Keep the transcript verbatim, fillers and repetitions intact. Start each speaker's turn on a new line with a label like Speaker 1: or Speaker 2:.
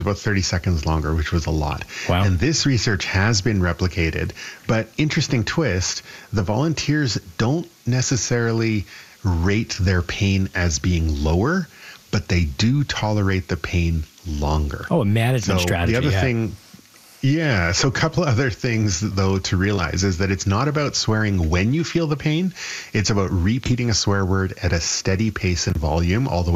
Speaker 1: about thirty seconds longer, which was a lot.
Speaker 2: Wow.
Speaker 1: And this research has been replicated, but interesting twist, the volunteers don't necessarily rate their pain as being lower, but they do tolerate the pain longer.
Speaker 2: Oh, a management
Speaker 1: so
Speaker 2: strategy.
Speaker 1: The other
Speaker 2: yeah.
Speaker 1: thing, yeah. So a couple of other things, though, to realize is that it's not about swearing when you feel the pain. It's about repeating a swear word at a steady pace and volume all the way